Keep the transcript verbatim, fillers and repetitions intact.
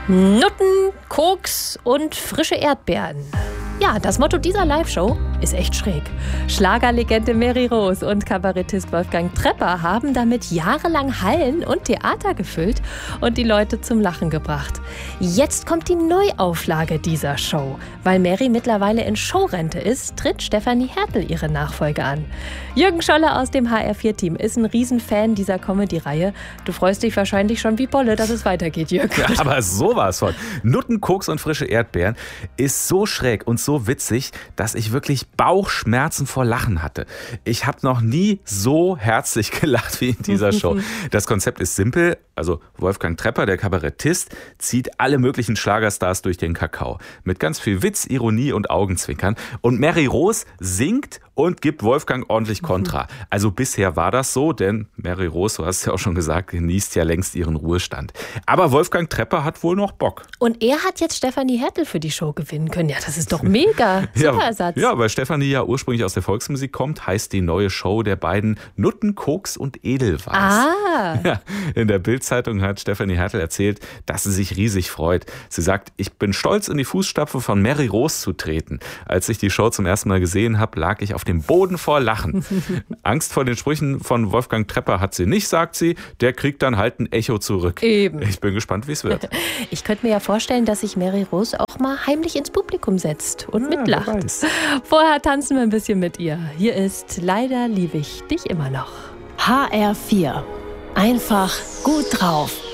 Nutten, Koks und frische Erdbeeren. Ja, das Motto dieser Live-Show ist echt schräg. Schlagerlegende Mary Rose und Kabarettist Wolfgang Trepper haben damit jahrelang Hallen und Theater gefüllt und die Leute zum Lachen gebracht. Jetzt kommt die Neuauflage dieser Show. Weil Mary mittlerweile in Showrente ist, tritt Stefanie Hertel ihre Nachfolge an. Jürgen Scholle aus dem H R vier Team ist ein Riesenfan dieser Comedy-Reihe. Du freust dich wahrscheinlich schon wie Bolle, dass es weitergeht, Jürgen. Ja, aber sowas von. Nutten, Koks und frische Erdbeeren ist so schräg und so witzig, dass ich wirklich Bauchschmerzen vor Lachen hatte. Ich habe noch nie so herzlich gelacht wie in dieser Show. Das Konzept ist simpel. Also Wolfgang Trepper, der Kabarettist, zieht alle möglichen Schlagerstars durch den Kakao. Mit ganz viel Witz, Ironie und Augenzwinkern. Und Mary Rose singt und gibt Wolfgang ordentlich Kontra. Also bisher war das so, denn Mary Rose, du hast ja auch schon gesagt, genießt ja längst ihren Ruhestand. Aber Wolfgang Trepper hat wohl noch Bock. Und er hat jetzt Stefanie Hertel für die Show gewinnen können. Ja, das ist doch mega. Super Ersatz. Ja, weil Stefanie ja ursprünglich aus der Volksmusik kommt, heißt die neue Show der beiden Nutten, Koks und Edelweiß. Ah. Ja, in der Bild-Zeitung hat Stefanie Hertel erzählt, dass sie sich riesig freut. Sie sagt, ich bin stolz, in die Fußstapfen von Mary Rose zu treten. Als ich die Show zum ersten Mal gesehen habe, lag ich auf dem Boden vor Lachen. Angst vor den Sprüchen von Wolfgang Trepper hat sie nicht, sagt sie. Der kriegt dann halt ein Echo zurück. Eben. Ich bin gespannt, wie es wird. Ich könnte mir ja vorstellen, dass sich Mary Rose auch mal heimlich ins Publikum setzt und Ja, mitlacht. wer weiß. Vorher tanzen wir ein bisschen mit ihr. Hier ist Leider liebe ich dich immer noch. H R vier. Einfach gut drauf.